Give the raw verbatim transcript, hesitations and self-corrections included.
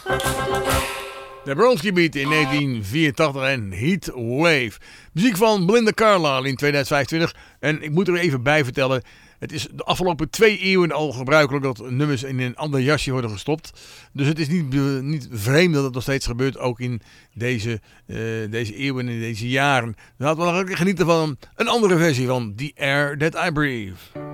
De Bronski Beat in negentien vierentachtig en Heat Wave. Muziek van Belinda Carlisle in tweeduizend vijfentwintig. En ik moet er even bij vertellen, het is de afgelopen twee eeuwen al gebruikelijk dat nummers in een ander jasje worden gestopt. Dus het is niet, niet vreemd dat het nog steeds gebeurt, ook in deze, uh, deze eeuwen en in deze jaren. Dan laten we nog genieten van een andere versie van The Air That I Breathe.